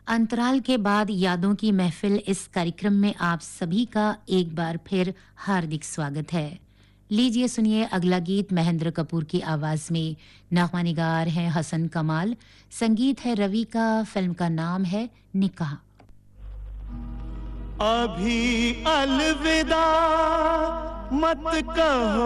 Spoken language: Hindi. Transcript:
अंतराल के बाद यादों की महफिल इस कार्यक्रम में आप सभी का एक बार फिर हार्दिक स्वागत है। लीजिए सुनिए अगला गीत महेंद्र कपूर की आवाज में। नगमा निगार हैं हसन कमाल, संगीत है रवि का, फिल्म का नाम है निकाह। अभी अलविदा मत कहो